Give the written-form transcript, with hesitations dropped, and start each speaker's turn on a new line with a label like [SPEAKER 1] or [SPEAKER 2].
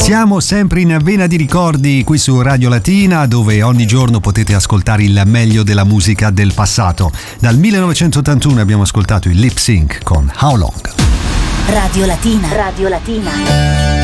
[SPEAKER 1] Siamo sempre in vena di ricordi qui su Radio Latina, dove ogni giorno potete ascoltare il meglio della musica del passato. Dal 1981 abbiamo ascoltato il Lip Sync con How Long.
[SPEAKER 2] Radio Latina. Radio Latina.